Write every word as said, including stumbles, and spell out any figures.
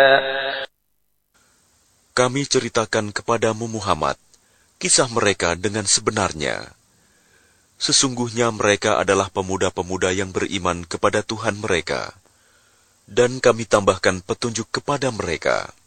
Kami ceritakan kepadamu Muhammad kisah mereka dengan sebenarnya. Sesungguhnya mereka adalah pemuda-pemuda yang beriman kepada Tuhan mereka, dan kami tambahkan petunjuk kepada mereka.